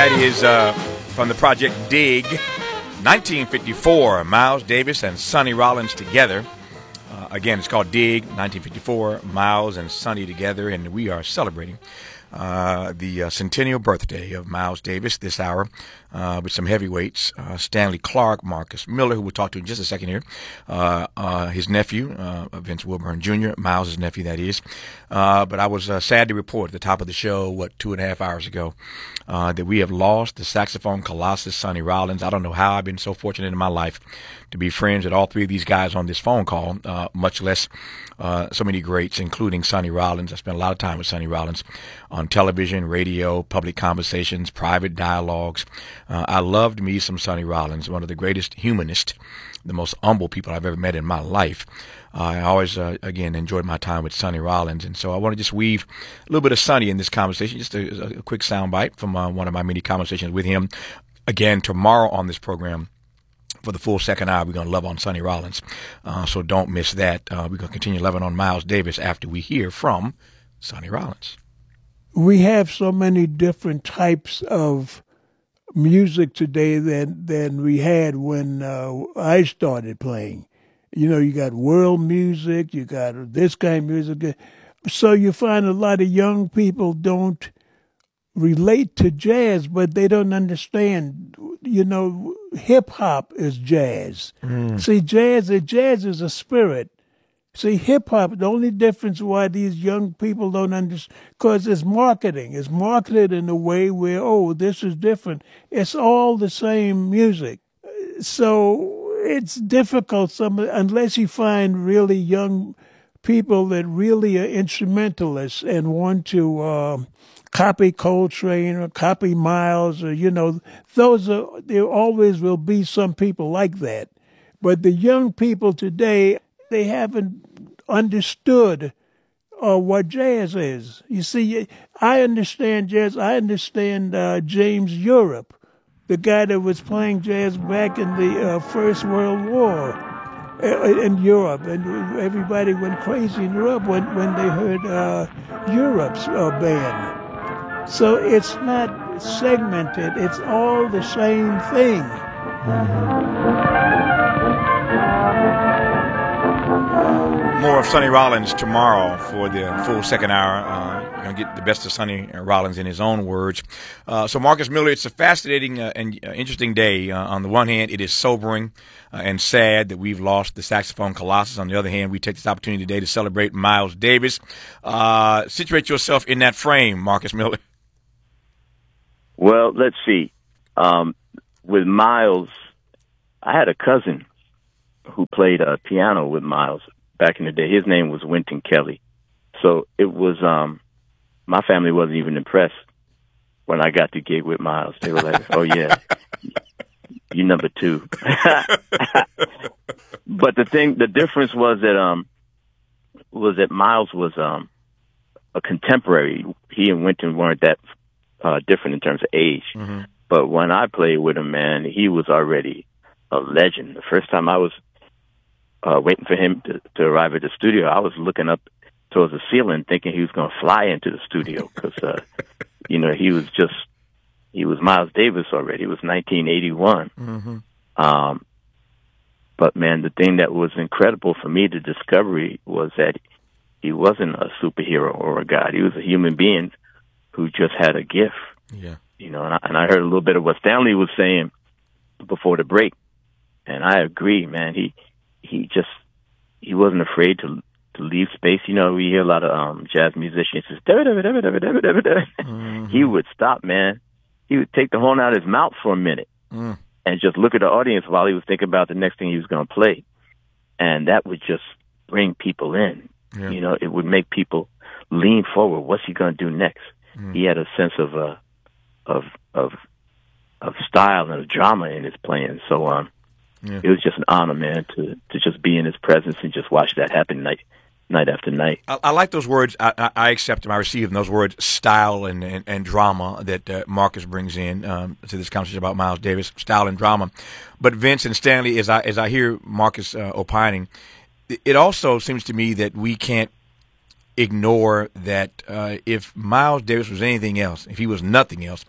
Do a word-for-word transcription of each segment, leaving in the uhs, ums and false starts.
That is uh, from the project Dig, nineteen fifty-four, Miles Davis and Sonny Rollins together. Uh, again, it's called Dig, nineteen fifty-four, Miles and Sonny together, and we are celebrating uh, the uh, centennial birthday of Miles Davis this hour uh, with some heavyweights, uh, Stanley Clarke, Marcus Miller, who we'll talk to in just a second here, uh, uh, his nephew, uh, Vince Wilburn Junior, Miles' nephew, that is. Uh, but I was uh, sad to report at the top of the show, what, two and a half hours ago, uh, that we have lost the saxophone colossus, Sonny Rollins. I don't know how I've been so fortunate in my life to be friends with all three of these guys on this phone call, uh, much less uh, so many greats, including Sonny Rollins. I spent a lot of time with Sonny Rollins on television, radio, public conversations, private dialogues. Uh, I loved me some Sonny Rollins, one of the greatest humanists, the most humble people I've ever met in my life. Uh, I always, uh, again, enjoyed my time with Sonny Rollins. And so I want to just weave a little bit of Sonny in this conversation, just a, a quick soundbite from uh, one of my many conversations with him. Again, tomorrow on this program, for the full second hour, we're going to love on Sonny Rollins. Uh, so don't miss that. Uh, we're going to continue loving on Miles Davis after we hear from Sonny Rollins. We have so many different types of music today than, than we had when uh, I started playing. You know, you got world music, you got this kind of music. So you find a lot of young people don't relate to jazz, but they don't understand. You know, hip hop is jazz. Mm. See, jazz, jazz is a spirit. See, hip hop, the only difference why these young people don't understand, because it's marketing. It's marketed in a way where, oh, this is different. It's all the same music. So it's difficult some, unless you find really young people that really are instrumentalists and want to uh, copy Coltrane or copy Miles, or, you know, those are, there always will be some people like that. But the young people today, they haven't understood uh, what jazz is. You see, I understand jazz. I understand uh, James Europe, the guy that was playing jazz back in the uh, First World War uh, in Europe. And everybody went crazy in Europe when, when they heard uh, Europe's uh, band. So it's not segmented. It's all the same thing. Mm-hmm. More of Sonny Rollins tomorrow for the full second hour. Uh, we're going to get the best of Sonny Rollins in his own words. Uh, so, Marcus Miller, it's a fascinating uh, and uh, interesting day. Uh, on the one hand, it is sobering uh, and sad that we've lost the saxophone colossus. On the other hand, we take this opportunity today to celebrate Miles Davis. Uh, situate yourself in that frame, Marcus Miller. Well, let's see. Um, with Miles, I had a cousin who played uh, piano with Miles back in the day. His name was Wynton Kelly. So it was, um, my family wasn't even impressed when I got the gig with Miles. They were like, oh, yeah, you number two. But the thing, the difference was that, um, was that Miles was, um, a contemporary. He and Wynton weren't that, uh, different in terms of age. Mm-hmm. But when I played with him, man, he was already a legend. The first time I was, Uh, waiting for him to, to arrive at the studio, I was looking up towards the ceiling thinking he was going to fly into the studio because, uh, you know, he was just, he was Miles Davis already. It was nineteen eighty-one. Mm-hmm. Um, but, man, the thing that was incredible for me, the discovery, was that he wasn't a superhero or a god. He was a human being who just had a gift. Yeah. You know, and I, and I heard a little bit of what Stanley was saying before the break, and I agree, man. He, He just, he wasn't afraid to to leave space. You know, we hear a lot of um, jazz musicians just, mm-hmm. He would stop, man. He would take the horn out of his mouth for a minute mm. and just look at the audience while he was thinking about the next thing he was going to play. And that would just bring people in. Yeah. You know, it would make people lean forward. What's he going to do next? Mm. He had a sense of, uh, of, of, of style and of drama in his playing. So, um, yeah. It was just an honor, man, to, to just be in his presence and just watch that happen night night after night. I, I like those words. I, I, I accept them. I receive them. Those words, style and, and, and drama, that uh, Marcus brings in um, to this conversation about Miles Davis, style and drama. But Vince and Stanley, as I as I hear Marcus uh, opining, it, it also seems to me that we can't ignore that uh, if Miles Davis was anything else, if he was nothing else,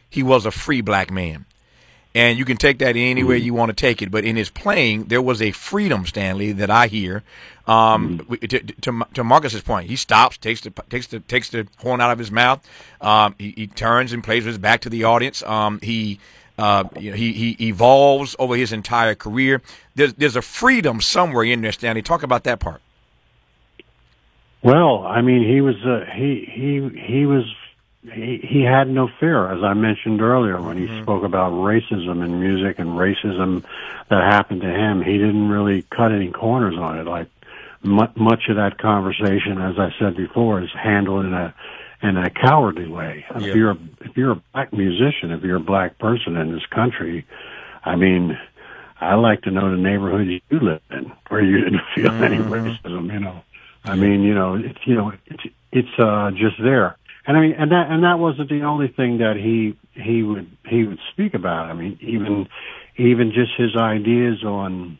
he was a free black man. And you can take that anywhere you want to take it. But in his playing, there was a freedom, Stanley, that I hear. Um, mm-hmm. to, to, to Marcus's point, he stops, takes the takes the takes the horn out of his mouth. Um, he, he turns and plays with his back to the audience. Um, he, uh, you know, he he evolves over his entire career. There's there's a freedom somewhere in there, Stanley. Talk about that part. Well, I mean, he was uh, he he he was. He, he had no fear, as I mentioned earlier, when he mm-hmm. spoke about racism in music and racism that happened to him. He didn't really cut any corners on it. Like much, much of that conversation, as I said before, is handled in a in a cowardly way. Yeah. If you're a, if you're a black musician, if you're a black person in this country, I mean, I like to know the neighborhood you live in where you didn't feel mm-hmm. any racism. You know, I mean, you know, it's you know, it's it's uh, just there. And I mean, and that and that wasn't the only thing that he he would he would speak about. I mean, even even just his ideas on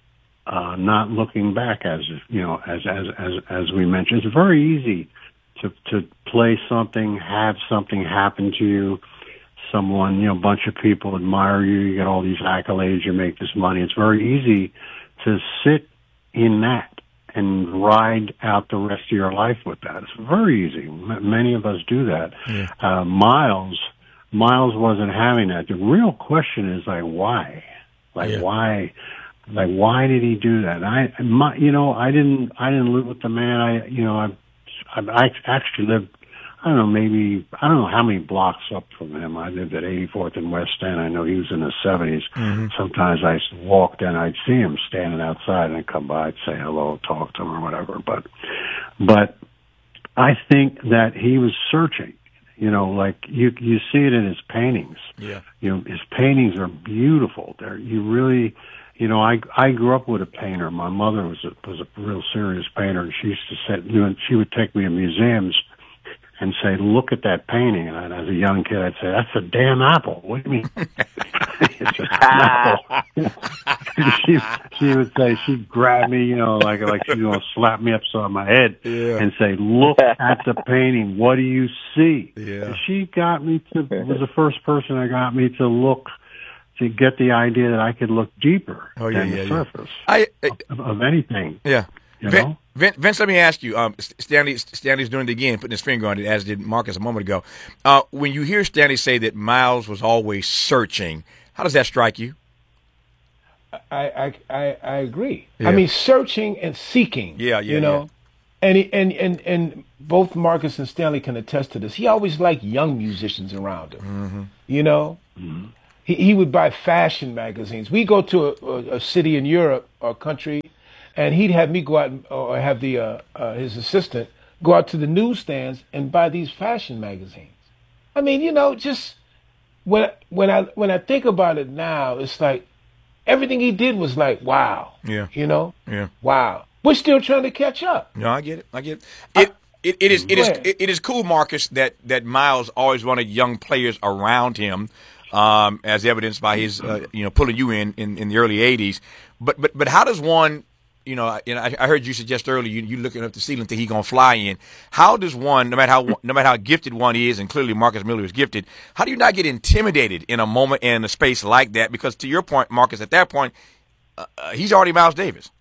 uh, not looking back, as you know, as as as as we mentioned, it's very easy to to play something, have something happen to you. Someone, you know, a bunch of people admire you. You get all these accolades. You make this money. It's very easy to sit in that and ride out the rest of your life with that. It's very easy. M- many of us do that. Yeah. Uh, Miles, Miles wasn't having that. The real question is like, why? Like, yeah. why? Like, why did he do that? And I, my, you know, I didn't, I didn't live with the man. I, you know, I, I, I actually lived, I don't know, maybe, I don't know how many blocks up from him. I lived at eighty-fourth and West End. I know he was in the seventies. Mm-hmm. Sometimes I walked and I'd see him standing outside and I'd come by, I'd say hello, talk to him or whatever. But, but I think that he was searching, you know, like you, you see it in his paintings. Yeah. You know, his paintings are beautiful. They're, you really, you know, I, I grew up with a painter. My mother was a, was a real serious painter, and she used to say, you know, she would take me to museums and say, look at that painting. And as a young kid, I'd say, that's a damn apple. What do you mean? It's just an apple. she, she would say, she'd grab me, you know, like, like she's going to slap me upside my head yeah. and say, look at the painting. What do you see? Yeah. And she got me to, was the first person that got me to look, to get the idea that I could look deeper oh, yeah, than yeah, the yeah. surface I, I, of, of anything. Yeah. You Vin, know? Vin, Vince, let me ask you. Um, Stanley, Stanley's doing it again, putting his finger on it, as did Marcus a moment ago. Uh, when you hear Stanley say that Miles was always searching, how does that strike you? I I I, I agree. Yeah. I mean, searching and seeking. Yeah, yeah, you know, yeah. and he, and and and both Marcus and Stanley can attest to this. He always liked young musicians around him. Mm-hmm. You know, mm-hmm. he he would buy fashion magazines. We go to a, a, a city in Europe or country. And he'd have me go out and, or have the uh, uh, his assistant go out to the newsstands and buy these fashion magazines. I mean, you know, just when when I when I think about it now, it's like everything he did was like, wow. Yeah. You know. Yeah. Wow. We're still trying to catch up. No, I get it. I get it. It I, it, it is it is it, it is cool, Marcus, that that Miles always wanted young players around him, um, as evidenced by his uh, you know pulling you in, in in the early eighties. But but but how does one You know, I, I heard you suggest earlier you you looking up the ceiling think he gonna fly in. How does one, no matter how no matter how gifted one is, and clearly Marcus Miller is gifted, how do you not get intimidated in a moment and in a space like that? Because to your point, Marcus, at that point, uh, uh, he's already Miles Davis.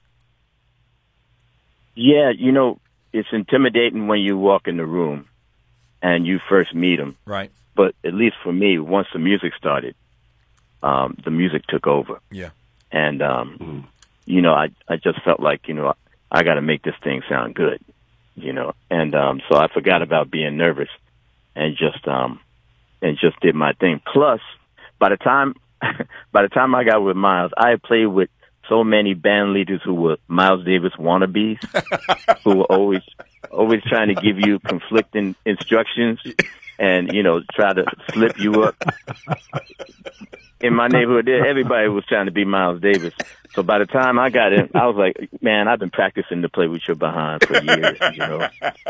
Yeah, you know, it's intimidating when you walk in the room and you first meet him. Right. But at least for me, once the music started, um, the music took over. Yeah. And um, mm. you know, I, I just felt like, you know, I got to make this thing sound good, you know. And um, so I forgot about being nervous and just um, and just did my thing. Plus, by the time by the time I got with Miles, I had played with so many band leaders who were Miles Davis wannabes, who were always always trying to give you conflicting instructions and, you know, try to slip you up. In my neighborhood, everybody was trying to be Miles Davis. So by the time I got in, I was like, man, I've been practicing to play with your behind for years, you know.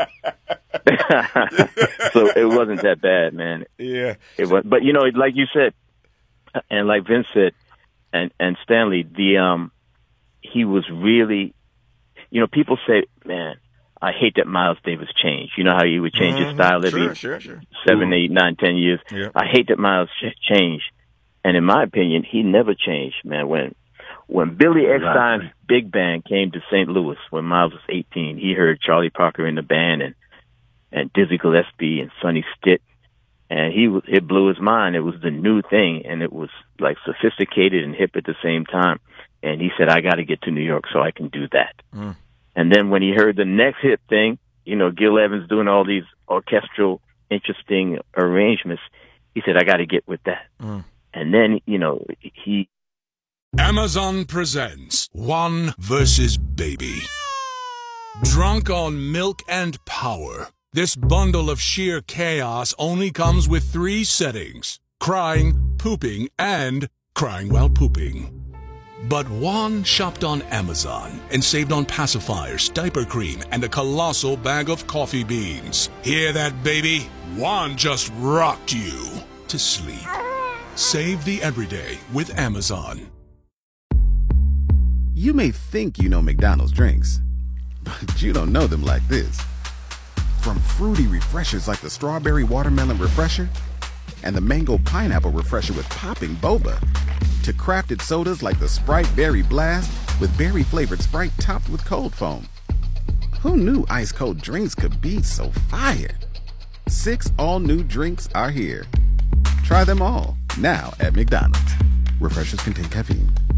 So it wasn't that bad, man. Yeah. It was, but, you know, like you said, and like Vince said, and, and Stanley, the um, he was really, you know, people say, man, I hate that Miles Davis changed. You know how he would change mm-hmm. his style every sure, sure, sure. seven, eight, nine, ten years. Yeah. I hate that Miles ch- changed, and in my opinion, he never changed, man. When when Billy Eckstine's Exactly. big band came to Saint Louis when Miles was eighteen, he heard Charlie Parker in the band and and Dizzy Gillespie and Sonny Stitt, and he was, it blew his mind. It was the new thing, and it was like sophisticated and hip at the same time. And he said, "I got to get to New York so I can do that." Mm. And then when he heard the next hip thing, you know, Gil Evans doing all these orchestral, interesting arrangements, he said, "I got to get with that." Mm. And then, you know, he. Amazon presents One versus Baby. Drunk on milk and power, this bundle of sheer chaos only comes with three settings: crying, pooping, and crying while pooping. But Juan shopped on Amazon and saved on pacifiers, diaper cream, and a colossal bag of coffee beans. Hear that, baby? Juan just rocked you to sleep. Save the everyday with Amazon. You may think you know McDonald's drinks, but you don't know them like this. From fruity refreshers like the Strawberry Watermelon Refresher and the Mango Pineapple Refresher with popping boba, to crafted sodas like the Sprite Berry Blast with berry-flavored Sprite topped with cold foam. Who knew ice-cold drinks could be so fire? Six all-new drinks are here. Try them all, now at McDonald's. Refreshers contain caffeine.